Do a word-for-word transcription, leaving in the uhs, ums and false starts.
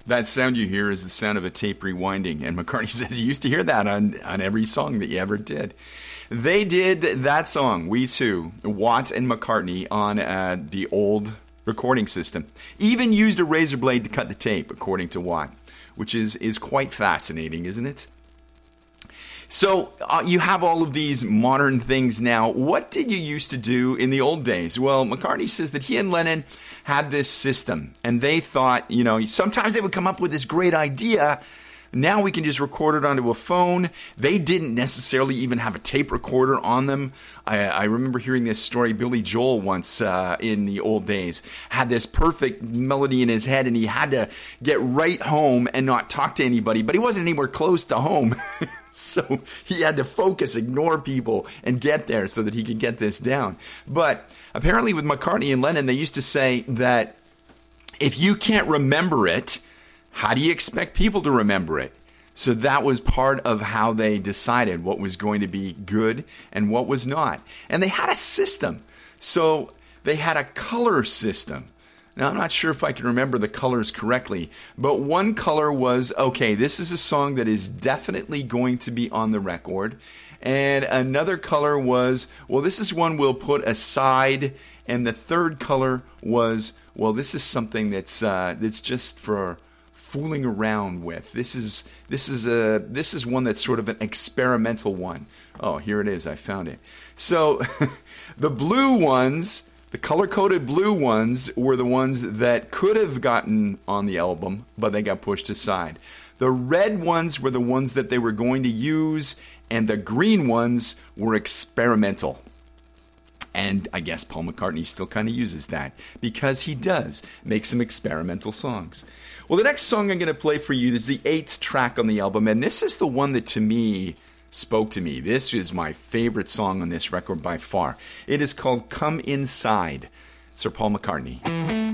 That sound you hear is the sound of a tape rewinding, and McCartney says you used to hear that on, on every song that you ever did. They did that song, We Two, Watt and McCartney, on uh, the old recording system. Even used a razor blade to cut the tape, according to Watt, which is, is quite fascinating, isn't it? So uh, you have all of these modern things now. What did you used to do in the old days? Well, McCartney says that he and Lennon had this system, and they thought, you know, sometimes they would come up with this great idea. Now we can just record it onto a phone. They didn't necessarily even have a tape recorder on them. I, I remember hearing this story. Billy Joel once uh, in the old days had this perfect melody in his head, and he had to get right home and not talk to anybody, but he wasn't anywhere close to home. So he had to focus, ignore people, and get there so that he could get this down. But apparently with McCartney and Lennon, they used to say that if you can't remember it, how do you expect people to remember it? So that was part of how they decided what was going to be good and what was not. And they had a system. So they had a color system. Now, I'm not sure if I can remember the colors correctly, but one color was, okay, this is a song that is definitely going to be on the record. And another color was, well, this is one we'll put aside. And the third color was, well, this is something that's uh, that's just for fooling around with. This is this is a this is one that's sort of an experimental one. Oh, here it is. I found it. So the blue ones, the color-coded blue ones, were the ones that could have gotten on the album, but they got pushed aside. The red ones were the ones that they were going to use, and the green ones were experimental. And I guess Paul McCartney still kind of uses that, because he does make some experimental songs. Well, the next song I'm going to play for you is the eighth track on the album, and this is the one that, to me, spoke to me. This is my favorite song on this record by far. It is called Come Inside, Sir Paul McCartney.